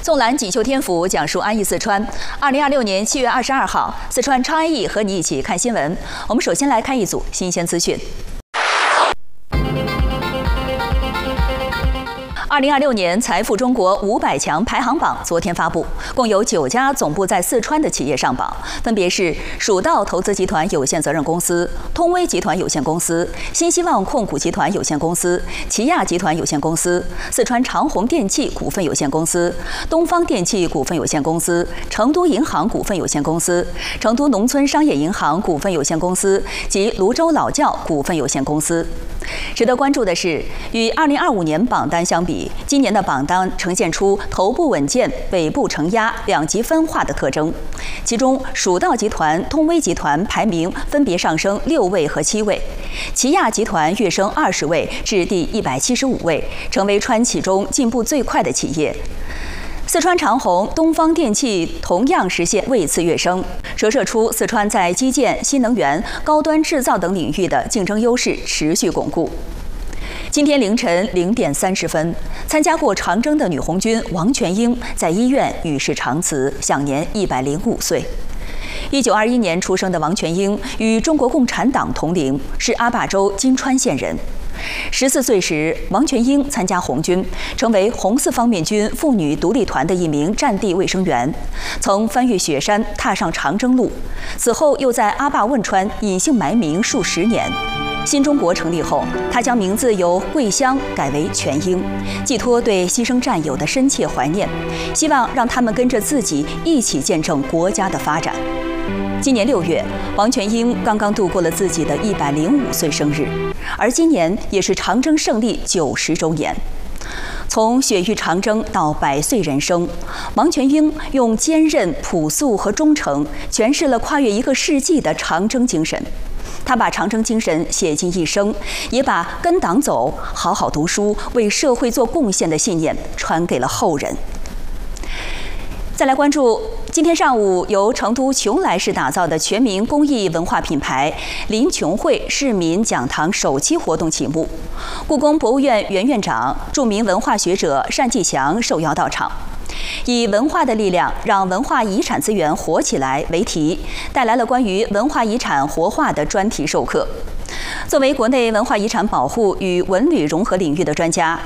纵览锦绣天府，讲述安逸四川。2026年7月22号，四川超安逸和你一起看新闻。我们首先来看一组新鲜资讯。2026年财富中国500强排行榜昨天发布，共有9家总部在四川的企业上榜，分别是蜀道投资集团有限责任公司、通威集团有限公司、新希望控股集团有限公司、起亚集团有限公司、四川长虹电器股份有限公司、东方电器股份有限公司、成都银行股份有限公司、成都农村商业银行股份有限公司及泸州老窖股份有限公司。值得关注的是，与2025年榜单相比，今年的榜单呈现出头部稳健、尾部承压、两极分化的特征。其中，蜀道集团、通威集团排名分别上升6位和7位，起亚集团跃升20位至第175位，成为川企中进步最快的企业。四川长虹、东方电器同样实现位次跃升，折射出四川在基建、新能源、高端制造等领域的竞争优势持续巩固。今天凌晨0点30分，参加过长征的女红军王全英在医院与世长辞，享年105岁。1921年出生的王全英与中国共产党同龄，是阿坝州金川县人。14岁时，王全英参加红军，成为红四方面军妇女独立团的一名战地卫生员，曾翻越雪山，踏上长征路。此后又在阿坝汶川隐姓埋名数10年。新中国成立后，他将名字由桂香改为全英，寄托对牺牲战友的深切怀念，希望让他们跟着自己一起见证国家的发展。今年6月，王全英刚刚度过了自己的105岁生日，而今年也是长征胜利90周年。从雪域长征到100岁人生，王全英用坚韧、朴素和忠诚诠释了跨越1个世纪的长征精神。他把长征精神写进一生，也把跟党走、好好读书、为社会做贡献的信念传给了后人。再来关注今天上午由成都邛崃市打造的全民公益文化品牌林琼会市民讲堂首期活动启幕，故宫博物院原院长、著名文化学者单霁翔受邀到场。以文化的力量让文化遗产资源活起来为题，带来了关于文化遗产活化的专题授课。作为国内文化遗产保护与文旅融合领域的专家，